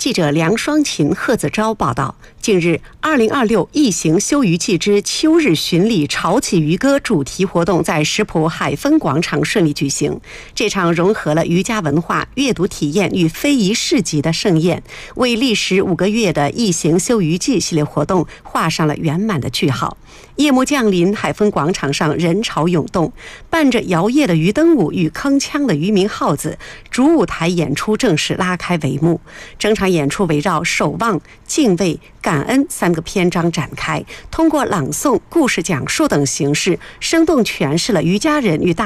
记者梁双琴、贺子昭报道，近日，2026异形休渔季之秋日巡礼潮起渔歌主题活动在石浦海丰广场顺利举行。这场融合了渔家文化、阅读体验与非遗市集的盛宴，为历时5个月的异形休渔季系列活动画上了圆满的句号。夜幕降临，海丰广场上人潮涌动，伴着摇曳的鱼灯舞与铿锵的渔民号子，主舞台演出正式拉开帷幕。整场演出围绕守望、敬畏、感恩3个篇章展开，通过朗诵、故事讲述等形式，生动诠释了渔家人与大